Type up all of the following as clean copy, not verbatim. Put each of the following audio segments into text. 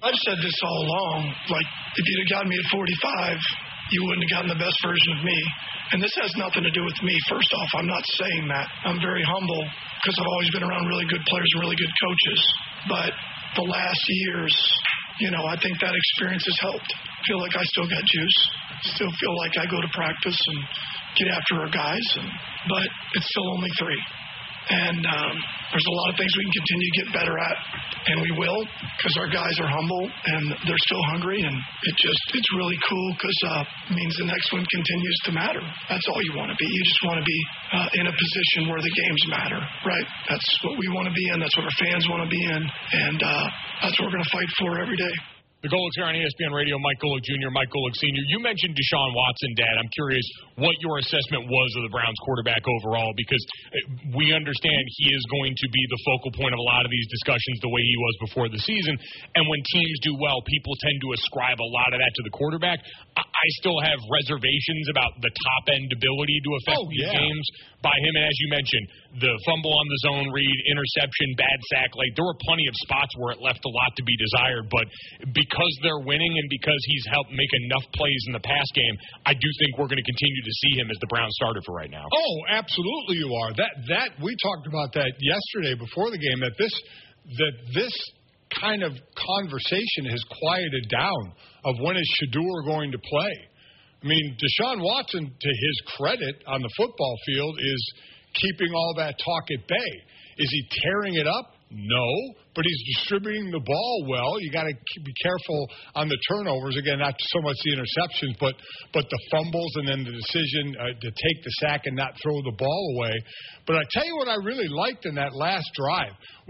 I've said this all along. Like, if you'd have gotten me at 45, you wouldn't have gotten the best version of me. And this has nothing to do with me. First off, I'm not saying that. I'm very humble because I've always been around really good players and really good coaches. But the last years, I think that experience has helped. I feel like I still got juice. Still feel like I go to practice and get after our guys. But it's still only 3. And there's a lot of things we can continue to get better at, and we will, because our guys are humble and they're still hungry, and it's really cool because it means the next one continues to matter. That's all you want to be. You just want to be in a position where the games matter, right? That's what we want to be in. That's what our fans want to be in, and that's what we're going to fight for every day. The Golics here on ESPN Radio, Mike Golic Jr., Mike Golic Sr. You mentioned Deshaun Watson, Dad. I'm curious what your assessment was of the Browns quarterback overall, because we understand he is going to be the focal point of a lot of these discussions the way he was before the season. And when teams do well, people tend to ascribe a lot of that to the quarterback. I still have reservations about the top-end ability to affect these games by him. And as you mentioned, the fumble on the zone read, interception, bad sack, like there were plenty of spots where it left a lot to be desired. But because they're winning and because he's helped make enough plays in the pass game, I do think we're going to continue to see him as the Browns starter for right now. Oh, absolutely you are. That we talked about that yesterday before the game, that this kind of conversation has quieted down of when is Shedeur going to play. I mean, Deshaun Watson, to his credit on the football field, is keeping all that talk at bay. Is he tearing it up? No, but he's distributing the ball well. You got to be careful on the turnovers. Again, not so much the interceptions, but the fumbles and then the decision to take the sack and not throw the ball away. But I tell you what I really liked in that last drive.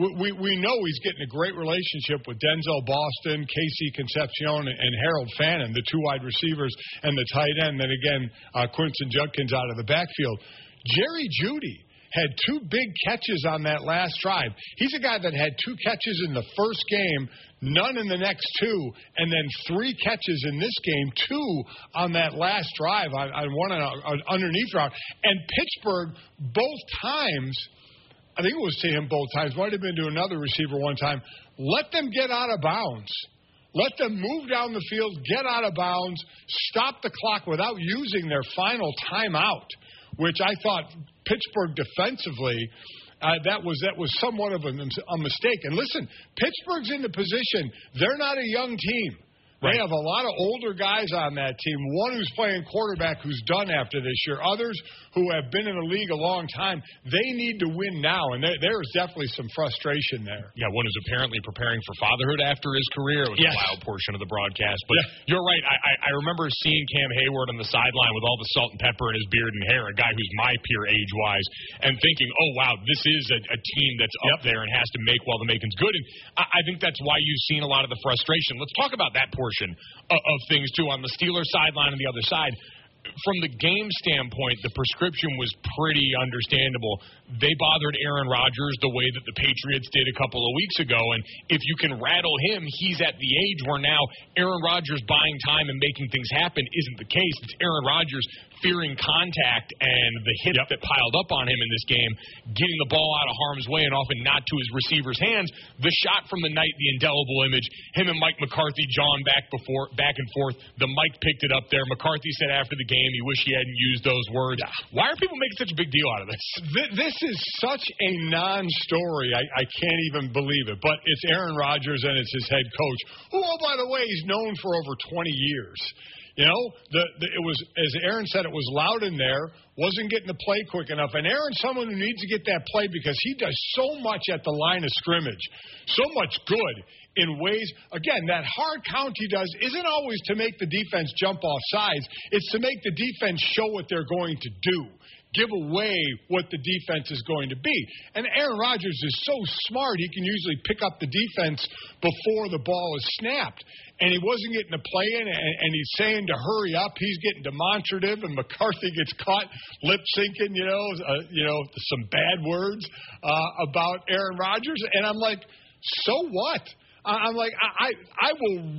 We know he's getting a great relationship with Denzel Boston, Casey Concepcion, and Harold Fannin, the 2 wide receivers and the tight end. Then again, Quinton Judkins out of the backfield. Jerry Jeudy had 2 big catches on that last drive. He's a guy that had 2 catches in the first game, none in the next 2, and then 3 catches in this game, 2 on that last drive on one underneath route. And Pittsburgh, both times, I think it was to him both times, might have been to another receiver one time, let them get out of bounds. Let them move down the field, get out of bounds, stop the clock without using their final timeout, which I thought Pittsburgh defensively, that was somewhat of a mistake. And listen, Pittsburgh's in the position. They're not a young team. They have a lot of older guys on that team, one who's playing quarterback who's done after this year, others who have been in the league a long time. They need to win now, and there is definitely some frustration there. Yeah, one who's apparently preparing for fatherhood after his career. It was a wild portion of the broadcast. But you're right. I remember seeing Cam Hayward on the sideline with all the salt and pepper in his beard and hair, a guy who's my peer age-wise, and thinking, oh, wow, this is a team that's up there and has to make while the making's good. And I think that's why you've seen a lot of the frustration. Let's talk about that portion of things, too, on the Steelers sideline and the other side. From the game standpoint, the prescription was pretty understandable. They bothered Aaron Rodgers the way that the Patriots did a couple of weeks ago, and if you can rattle him, he's at the age where now Aaron Rodgers buying time and making things happen isn't the case. It's Aaron Rodgers fearing contact and the hit that piled up on him in this game, getting the ball out of harm's way and often not to his receiver's hands. The shot from the night, the indelible image, him and Mike McCarthy jawing back and forth. The mic picked it up there. McCarthy said after the game he wished he hadn't used those words. Why are people making such a big deal out of this? This is such a non-story. I can't even believe it. But it's Aaron Rodgers and it's his head coach, who, oh, by the way, he's known for over 20 years. You know, it was, as Aaron said, it was loud in there, wasn't getting the play quick enough. And Aaron's someone who needs to get that play because he does so much at the line of scrimmage, so much good in ways. Again, that hard count he does isn't always to make the defense jump off sides. It's to make the defense show what they're going to do, give away what the defense is going to be. And Aaron Rodgers is so smart, he can usually pick up the defense before the ball is snapped. And he wasn't getting a play in, and he's saying to hurry up. He's getting demonstrative, and McCarthy gets caught lip-syncing, some bad words about Aaron Rodgers. And I'm like, so what? I'm like, I will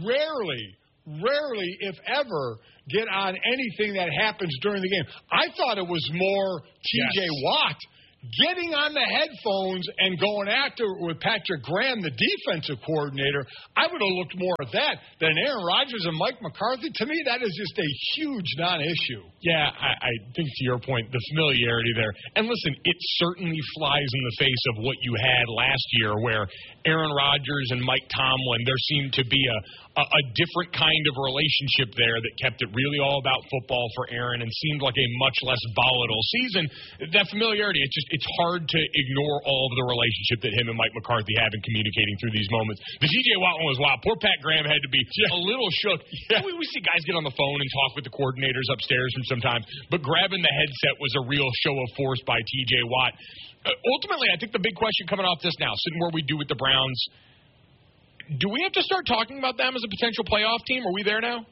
rarely, if ever, get on anything that happens during the game. I thought it was more T.J. Watt getting on the headphones and going after it with Patrick Graham, the defensive coordinator, I would have looked more at that than Aaron Rodgers and Mike McCarthy. To me, that is just a huge non-issue. Yeah, I think to your point, the familiarity there. And listen, it certainly flies in the face of what you had last year where Aaron Rodgers and Mike Tomlin, there seemed to be a different kind of relationship there that kept it really all about football for Aaron and seemed like a much less volatile season. That familiarity, it's hard to ignore all of the relationship that him and Mike McCarthy have in communicating through these moments. The TJ Watt one was wild. Poor Pat Graham had to be a little shook. Yeah. We see guys get on the phone and talk with the coordinators upstairs from sometimes, but grabbing the headset was a real show of force by TJ Watt. Ultimately, I think the big question coming off this now, sitting where we do with the Browns, do we have to start talking about them as a potential playoff team? Are we there now?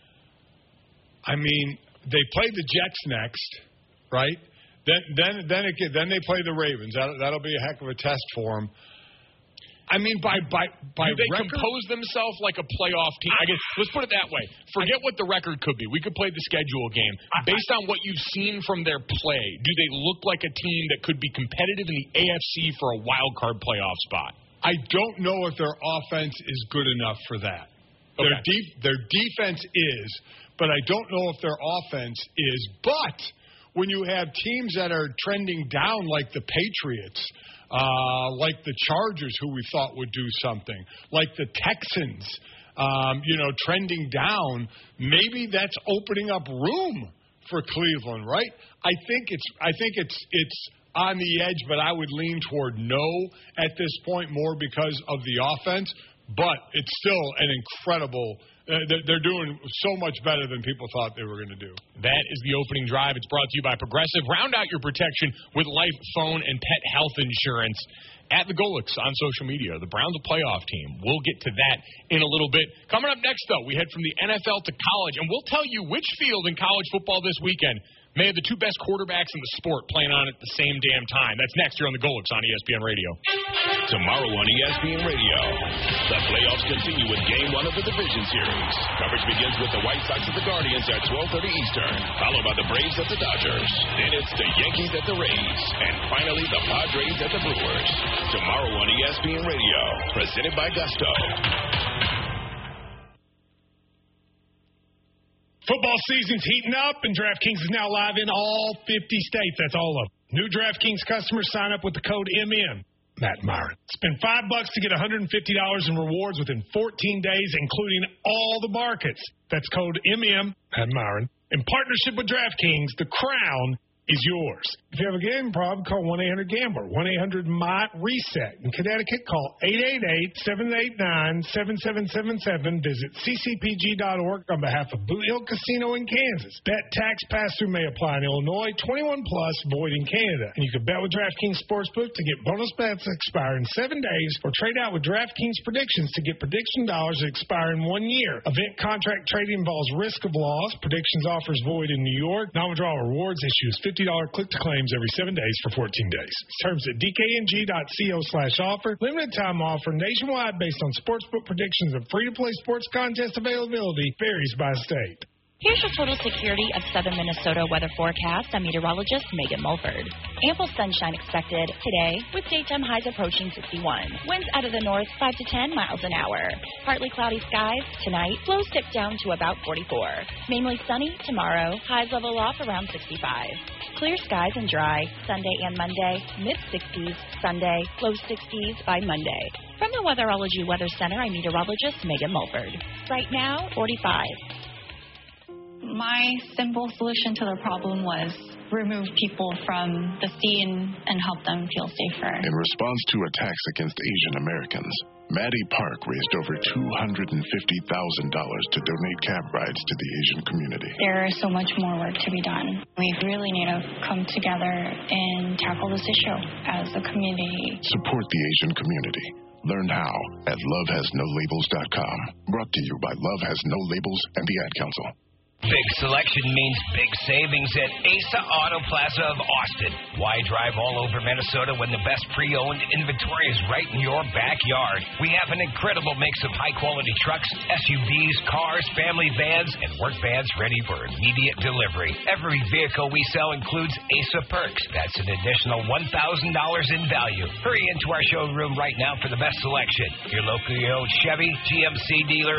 I mean, they play the Jets next, right? Then they play the Ravens. That'll be a heck of a test for them. I mean, by do they record, compose themselves like a playoff team? I guess let's put it that way. Forget what the record could be. We could play the schedule game. Based on what you've seen from their play, do they look like a team that could be competitive in the AFC for a wild card playoff spot? I don't know if their offense is good enough for that. Okay. Their defense is, but I don't know if their offense is. But when you have teams that are trending down like the Patriots, like the Chargers, who we thought would do something, like the Texans, trending down, maybe that's opening up room for Cleveland, right? I think it's on the edge, but I would lean toward no at this point more because of the offense. But it's still an incredible. They're doing so much better than people thought they were going to do. That is the opening drive. It's brought to you by Progressive. Round out your protection with life, phone, and pet health insurance. At the Golics on social media, the Browns a playoff team. We'll get to that in a little bit. Coming up next, though, we head from the NFL to college, and we'll tell you which field in college football this weekend may have the two best quarterbacks in the sport playing on at the same damn time. That's next here on the Golics on ESPN Radio. Tomorrow on ESPN Radio, the playoffs continue with Game 1 of the Division Series. Coverage begins with the White Sox at the Guardians at 12:30 Eastern, followed by the Braves at the Dodgers. Then it's the Yankees at the Rays, and finally the Padres at the Brewers. Tomorrow on ESPN Radio, presented by Gusto. Football season's heating up, and DraftKings is now live in all 50 states. That's all of them. New DraftKings customers sign up with the code MM. Matt Myron. Spend $5 to get $150 in rewards within 14 days, including all the markets. That's code MM. Matt Myron. In partnership with DraftKings, the crown is yours. If you have a gambling problem, call 1-800-GAMBLER, 1-800-MIGHT-RESET. In Connecticut, call 888-789-7777. Visit ccpg.org on behalf of Boot Hill Casino in Kansas. Bet tax pass-through may apply in Illinois, 21 plus, void in Canada. And you can bet with DraftKings Sportsbook to get bonus bets that expire in 7 days, or trade out with DraftKings Predictions to get prediction dollars that expire in 1 year. Event contract trading involves risk of loss. Predictions offers void in New York. Non-withdrawal rewards issues $50 click-to-claims every 7 days for 14 days. Terms at dkng.co/offer. Limited time offer nationwide based on sportsbook predictions and free-to-play sports contest availability varies by state. Here's your total security of southern Minnesota weather forecast. I'm meteorologist Megan Mulford. Ample sunshine expected today with daytime highs approaching 61. Winds out of the north 5 to 10 miles an hour. Partly cloudy skies tonight. Lows dip down to about 44. Mainly sunny tomorrow. Highs level off around 65. Clear skies and dry Sunday and Monday. Mid-60s Sunday. Low 60s by Monday. From the Weatherology Weather Center, I'm meteorologist Megan Mulford. Right now, 45. My simple solution to the problem was remove people from the scene and help them feel safer. In response to attacks against Asian Americans, Maddie Park raised over $250,000 to donate cab rides to the Asian community. There is so much more work to be done. We really need to come together and tackle this issue as a community. Support the Asian community. Learn how at lovehasnolabels.com. Brought to you by Love Has No Labels and the Ad Council. Big selection means big savings at Asa Auto Plaza of Austin. Why drive all over Minnesota when the best pre-owned inventory is right in your backyard? We have an incredible mix of high-quality trucks, SUVs, cars, family vans, and work vans ready for immediate delivery. Every vehicle we sell includes Asa Perks. That's an additional $1,000 in value. Hurry into our showroom right now for the best selection. Your locally owned Chevy, GMC dealer,